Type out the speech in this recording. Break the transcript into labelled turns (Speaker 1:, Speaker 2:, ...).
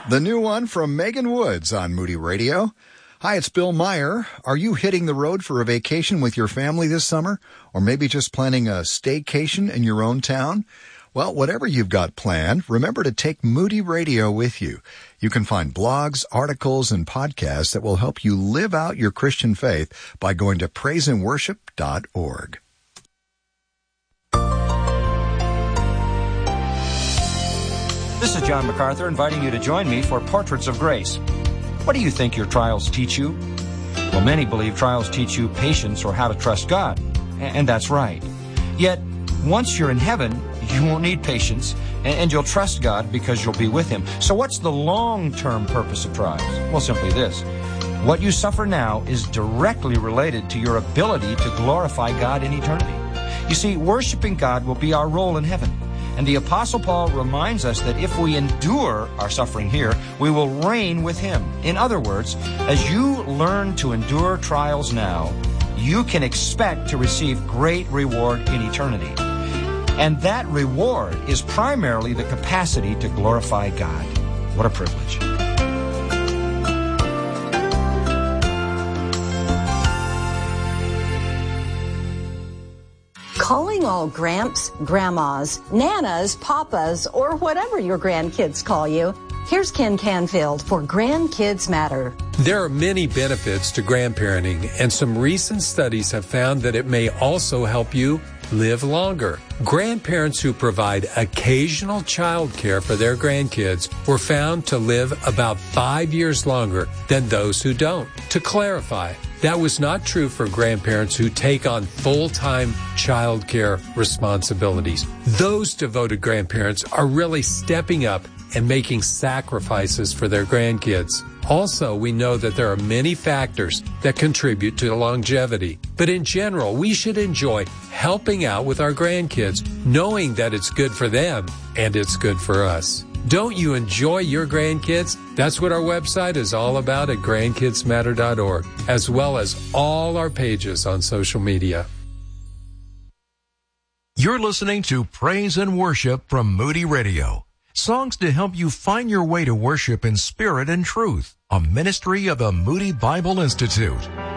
Speaker 1: The new one from Megan Woods on Moody Radio. Hi, it's Bill Meyer. Are you hitting the road for a vacation with your family this summer? Or maybe just planning a staycation in your own town? Well, whatever you've got planned, remember to take Moody Radio with you. You can find blogs, articles, and podcasts that will help you live out your Christian faith by going to praiseandworship.org.
Speaker 2: This is John MacArthur inviting you to join me for Portraits of Grace. What do you think your trials teach you? Well, many believe trials teach you patience or how to trust God, and that's right. Yet, once you're in heaven, you won't need patience, and you'll trust God because you'll be with Him. So what's the long-term purpose of trials? Well, simply this. What you suffer now is directly related to your ability to glorify God in eternity. You see, worshiping God will be our role in heaven. And the Apostle Paul reminds us that if we endure our suffering here, we will reign with Him. In other words, as you learn to endure trials now, you can expect to receive great reward in eternity. And that reward is primarily the capacity to glorify God. What a privilege.
Speaker 3: Calling all Gramps, Grandmas, Nanas, Papas, or whatever your grandkids call you. Here's Ken Canfield for Grandkids Matter.
Speaker 4: There are many benefits to grandparenting, and some recent studies have found that it may also help you live longer. Grandparents who provide occasional child care for their grandkids were found to live about 5 years longer than those who don't. To clarify, that was not true for grandparents who take on full-time child care responsibilities. Those devoted grandparents are really stepping up and making sacrifices for their grandkids. Also, we know that there are many factors that contribute to longevity. But in general, we should enjoy helping out with our grandkids, knowing that it's good for them and it's good for us. Don't you enjoy your grandkids? That's what our website is all about at grandkidsmatter.org, as well as all our pages on social media.
Speaker 5: You're listening to Praise and Worship from Moody Radio. Songs to help you find your way to worship in spirit and truth. A ministry of the Moody Bible Institute.